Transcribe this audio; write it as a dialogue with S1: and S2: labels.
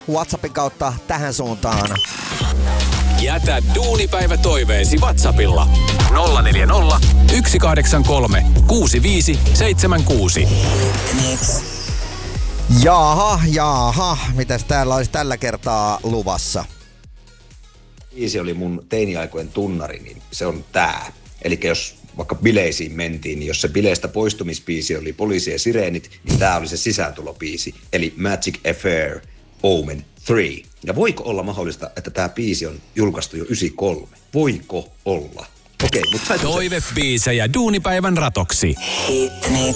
S1: WhatsAppin kautta tähän suuntaan.
S2: Jätä duunipäivä toiveesi WhatsAppilla 040 183 6576.
S1: Jaha, mitäs täällä olisi tällä kertaa luvassa?
S3: Biisi oli mun teiniaikojen tunnari, niin se on tää. Eli jos vaikka bileisiin mentiin, niin jos se bileistä poistumisbiisi oli Poliisi ja Sireenit, niin tää oli se sisääntulobiisi. Eli Magic Affair, Omen 3. Ja voiko olla mahdollista, että tää biisi on julkaistu jo 93? Voiko olla? Okei, mutta
S2: Toivebiisejä duunipäivän ratoksi.